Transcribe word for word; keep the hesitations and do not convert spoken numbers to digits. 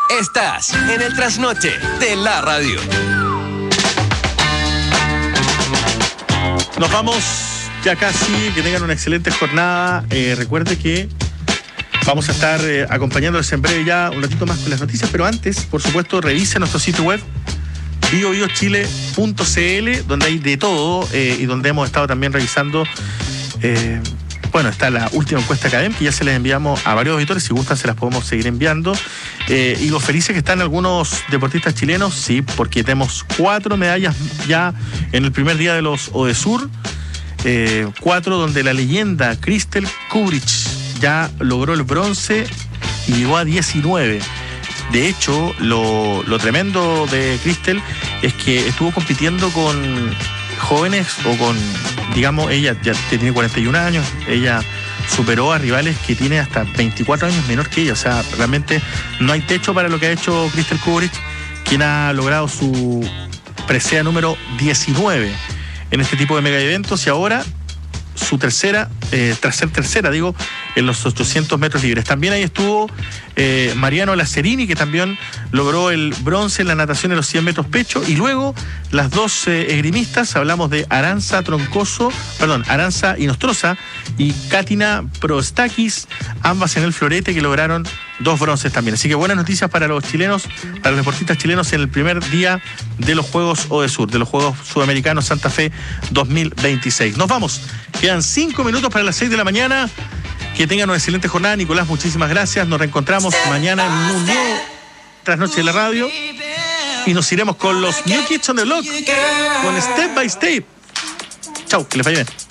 Estás en el trasnoche de la radio. Nos vamos ya casi, que tengan una excelente jornada. Eh, recuerde que vamos a estar eh, acompañándoles en breve ya un ratito más con las noticias, pero antes, por supuesto, revise nuestro sitio web bio bio chile punto c l, donde hay de todo eh, y donde hemos estado también revisando. Eh, bueno, está la última encuesta académica, ya se les enviamos a varios auditores, si gustan se las podemos seguir enviando. Eh, y los felices que están algunos deportistas chilenos, sí, porque tenemos cuatro medallas ya en el primer día de los ODESUR, eh, cuatro donde la leyenda Crystal Kubrich ya logró el bronce y llegó a diecinueve. De hecho, lo, lo tremendo de Crystal es que estuvo compitiendo con jóvenes o con, digamos, ella ya tiene cuarenta y un años, ella superó a rivales que tiene hasta veinticuatro años menor que ella. O sea, realmente no hay techo para lo que ha hecho Crystal Kubrich, quien ha logrado su presea número diecinueve en este tipo de mega eventos y ahora su tercera, eh, tras ser tercera, digo, en los ochocientos metros libres. También ahí estuvo eh, Mariano Lazzarini, que también logró el bronce en la natación en los cien metros pecho, y luego las dos eh, esgrimistas, hablamos de Aranza Troncoso, perdón, Aranza Inostroza y Katina Prostakis, ambas en el florete, que lograron dos bronces también. Así que buenas noticias para los chilenos, para los deportistas chilenos en el primer día de los Juegos ODESUR, de los Juegos Sudamericanos Santa Fe dos mil veintiséis. Nos vamos. Quedan cinco minutos para las seis de la mañana. Que tengan una excelente jornada. Nicolás, muchísimas gracias. Nos reencontramos mañana en un nuevo Trasnoche de la Radio. Y nos iremos con los New Kids on the Block, con Step by Step. Chau, que les vaya bien.